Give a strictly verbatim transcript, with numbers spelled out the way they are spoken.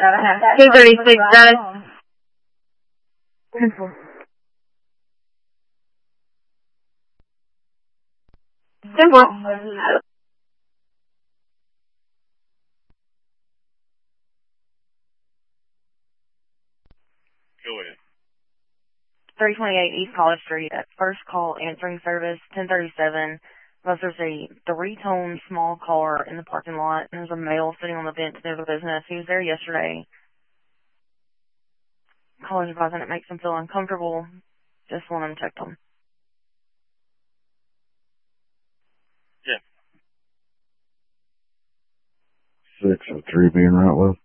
two thirty-six status. Simple. Go ahead. three twenty-eight East College Street at First Call Answering Service, ten thirty-seven. Plus, there's a three-tone small car in the parking lot, and there's a male sitting on the bench near the business. He was there yesterday. College advising it makes him feel uncomfortable. Just want him checked on. Yeah. Six of three being right left.